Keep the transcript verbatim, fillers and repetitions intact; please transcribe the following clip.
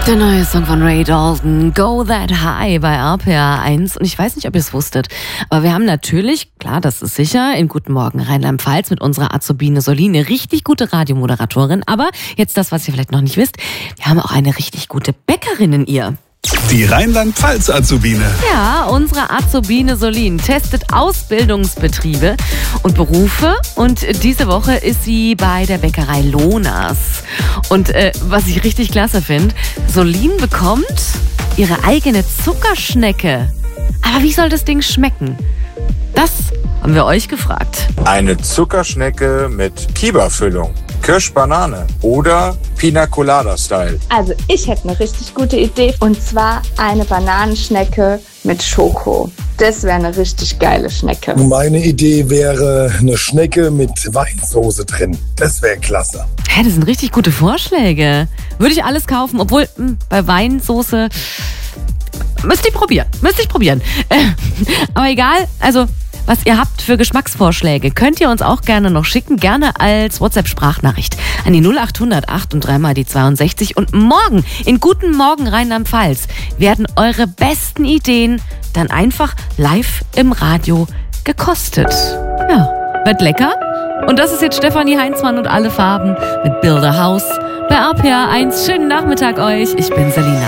Der neue Song von Ray Dalton, Go That High bei R P R eins. Und ich weiß nicht, ob ihr es wusstet, aber wir haben natürlich, klar, das ist sicher, in Guten Morgen Rheinland-Pfalz mit unserer Azubine Solin eine richtig gute Radiomoderatorin. Aber jetzt das, was ihr vielleicht noch nicht wisst, wir haben auch eine richtig gute Bäckerin in ihr. Die Rheinland-Pfalz-Azubine. Ja, unsere Azubine Solin testet Ausbildungsbetriebe und Berufe. Und diese Woche ist sie bei der Bäckerei Lohnas. Und äh, was ich richtig klasse finde, Solin bekommt ihre eigene Zuckerschnecke. Aber wie soll das Ding schmecken? Das haben wir euch gefragt. Eine Zuckerschnecke mit Kiba-Füllung, Kirsch-Banane oder Pina Colada-Style. Also ich hätte eine richtig gute Idee, und zwar eine Bananenschnecke mit Schoko. Das wäre eine richtig geile Schnecke. Meine Idee wäre eine Schnecke mit Weinsoße drin. Das wäre klasse. Hä, das sind richtig gute Vorschläge. Würde ich alles kaufen, obwohl mh, bei Weinsoße müsste ich probieren. Müsste ich probieren. Äh, aber egal, also was ihr habt für Geschmacksvorschläge, könnt ihr uns auch gerne noch schicken, gerne als WhatsApp-Sprachnachricht an die null acht hundert acht und drei mal die zweiundsechzig. Und morgen in Guten Morgen Rheinland-Pfalz werden eure besten Ideen dann einfach live im Radio gekostet. Ja, wird lecker. Und das ist jetzt Stefanie Heinzmann und alle Farben mit Build a House bei R P R eins. Schönen Nachmittag euch. Ich bin Selina.